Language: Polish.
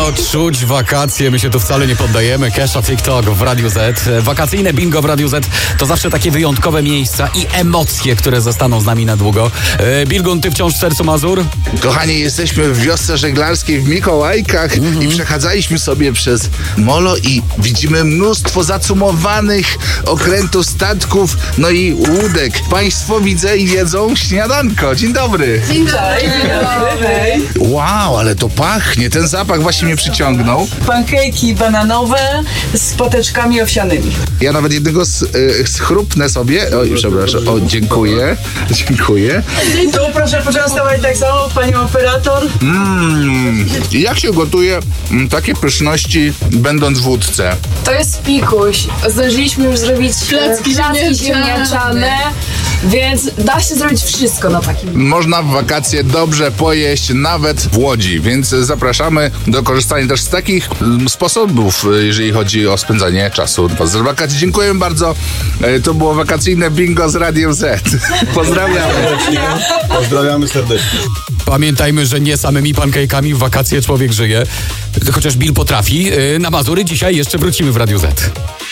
No czuć wakacje, my się tu wcale nie poddajemy. Kesha TikTok w Radiu Z. Wakacyjne bingo w Radiu Z to zawsze takie wyjątkowe miejsca i emocje, które zostaną z nami na długo. Bilgun, ty wciąż w sercu Mazur? Kochani, jesteśmy w wiosce żeglarskiej w Mikołajkach i przechadzaliśmy sobie przez molo i widzimy mnóstwo zacumowanych okrętów statków, no i łódek. Państwo widzę i jedzą śniadanko. Dzień dobry. Dzień dobry. Wow, ale to pachnie. Ten zapach właśnie mnie przyciągnął. Pankejki bananowe z poteczkami owsianymi. Ja nawet jednego schrupnę sobie. Oj, przepraszam. O, dziękuję. Dziękuję. Tu proszę poczęstować tak samo panią operator. I jak się gotuje takie pyszności, będąc w wódce? To jest pikuś. Zdążyliśmy już zrobić placki ziemniaczane, więc da się zrobić wszystko na takim. Można w wakacje dobrze pojeść nawet w Łodzi, więc zapraszamy do korzystania też z takich sposobów, jeżeli chodzi o spędzanie czasu podczas wakacji. Dziękujemy bardzo. To było wakacyjne bingo z Radiem Z. Pozdrawiamy. Pozdrawiamy serdecznie. Pamiętajmy, że nie samymi pankejkami w wakacje człowiek żyje. Chociaż Bill potrafi. Na Mazury dzisiaj jeszcze wrócimy w Radiu Z.